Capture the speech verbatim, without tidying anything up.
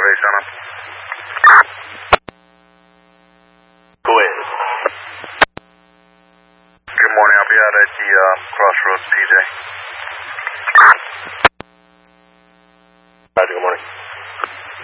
race on him. Go ahead. Good morning. I'll be out at the uh, Crossroads, P J. Roger, good morning.